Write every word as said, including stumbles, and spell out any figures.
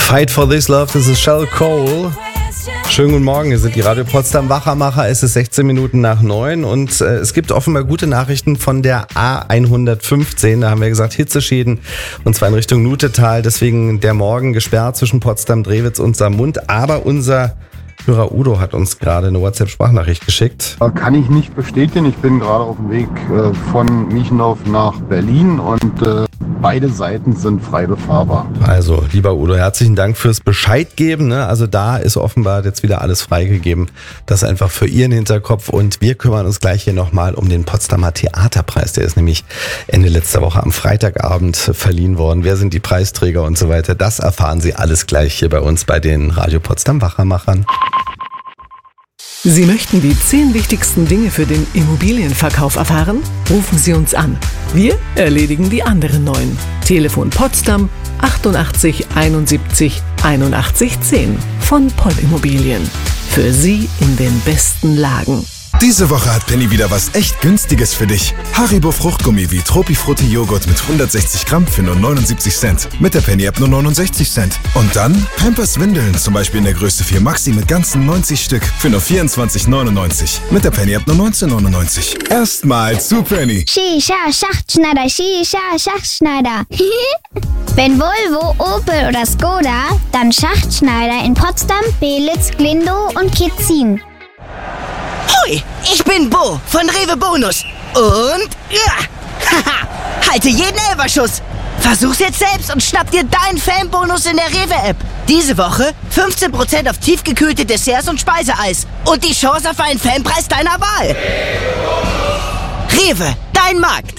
Fight for this love, das ist Shell Cole. Schönen guten Morgen, hier sind die Radio Potsdam Wachermacher. Es ist sechzehn Minuten nach neun und äh, es gibt offenbar gute Nachrichten von der A hundertfünfzehn. Da haben wir gesagt Hitzeschäden und zwar in Richtung Nutetal. Deswegen der Morgen gesperrt zwischen Potsdam, Drewitz und Saarmund. Aber unser Hörer Udo hat uns gerade eine WhatsApp-Sprachnachricht geschickt. Kann ich nicht bestätigen. Ich bin gerade auf dem Weg äh, von Miechendorf nach Berlin und äh, beide Seiten sind frei befahrbar. Also, lieber Udo, herzlichen Dank fürs Bescheid geben. Ne? Also da ist offenbar jetzt wieder alles freigegeben. Das einfach für Ihren Hinterkopf. Und wir kümmern uns gleich hier nochmal um den Potsdamer Theaterpreis. Der ist nämlich Ende letzter Woche am Freitagabend verliehen worden. Wer sind die Preisträger und so weiter? Das erfahren Sie alles gleich hier bei uns bei den Radio Potsdam Wachermachern. Sie möchten die zehn wichtigsten Dinge für den Immobilienverkauf erfahren? Rufen Sie uns an. Wir erledigen die anderen neun. Telefon Potsdam achtundachtzig einundsiebzig einundachtzig zehn von Poll Immobilien. Für Sie in den besten Lagen. Diese Woche hat Penny wieder was echt Günstiges für dich. Haribo Fruchtgummi wie Tropifrutti Joghurt mit hundertsechzig Gramm für nur neunundsiebzig Cent. Mit der Penny-App nur neunundsechzig Cent. Und dann Pampers Windeln, zum Beispiel in der Größe vier Maxi mit ganzen neunzig Stück für nur vierundzwanzig neunundneunzig. Mit der Penny-App nur neunzehn neunundneunzig. Erstmal zu Penny. Shisha Schachtschneider, Shisha Schachtschneider. Wenn Volvo, Opel oder Skoda, dann Schachtschneider in Potsdam, Belitz, Glindow und Kitzin. Hoi, ich bin Bo von Rewe Bonus. Und ja, haha, halte jeden Elferschuss. Versuch's jetzt selbst und schnapp dir deinen Fanbonus in der Rewe-App. Diese Woche fünfzehn Prozent auf tiefgekühlte Desserts und Speiseeis. Und die Chance auf einen Fanpreis deiner Wahl. Rewe, dein Markt.